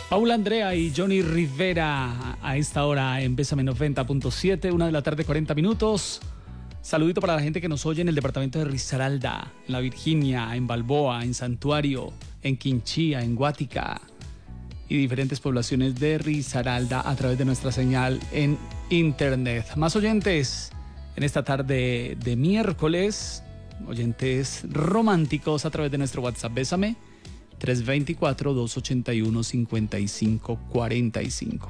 Paula Andrea y Johnny Rivera a esta hora en Bésame 90.7, 1 de la tarde, 40 minutos. Saludito para la gente que nos oye en el departamento de Risaralda, en La Virginia, en Balboa, en Santuario, en Quinchía, en Guática y diferentes poblaciones de Risaralda a través de nuestra señal en internet. Más oyentes en esta tarde de miércoles, oyentes románticos a través de nuestro WhatsApp Bésame 324-281-5545.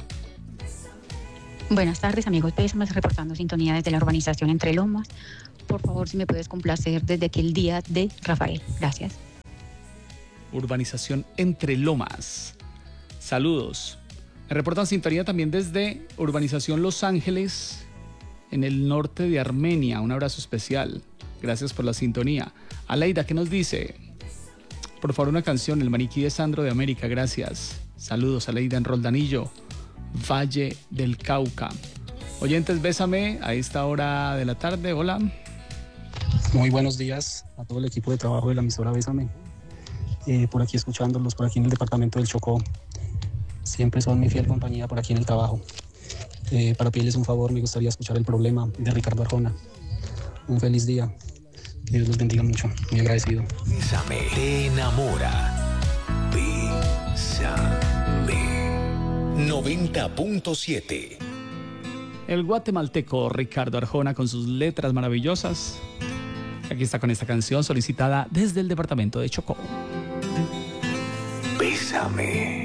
Buenas tardes, amigos Pésames, reportando sintonía desde la urbanización Entre Lomas. Por favor, si me puedes complacer desde aquel día de Rafael. Gracias. Urbanización Entre Lomas. Saludos. Me reportan sintonía también desde Urbanización Los Ángeles, en el norte de Armenia. Un abrazo especial. Gracias por la sintonía. Aleida, ¿qué nos dice? Por favor, una canción, El Maniquí de Sandro de América. Gracias. Saludos, Aleida en Roldanillo, Valle del Cauca. Oyentes, Bésame a esta hora de la tarde. Hola. Muy buenos días a todo el equipo de trabajo de la emisora Bésame. Por aquí escuchándolos, por aquí en el departamento del Chocó. Siempre son mi fiel compañía por aquí en el trabajo. Para pedirles un favor, me gustaría escuchar El Problema de Ricardo Arjona. Un feliz día. Que Dios los bendiga mucho. Muy agradecido. Bésame, te enamora. Bésame. 90.7. El guatemalteco Ricardo Arjona con sus letras maravillosas. Aquí está con esta canción solicitada desde el departamento de Chocó. Bésame.